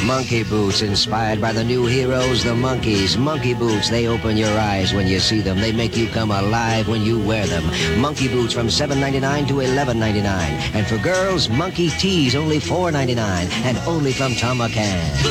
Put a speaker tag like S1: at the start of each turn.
S1: Monkey boots inspired by the new heroes, the Monkees. Monkey boots, they open your eyes when you see them. They make you come alive when you wear them. Monkey boots from $7.99 to $11.99. And for girls, monkey tees only $4.99. And only from Tom McCann.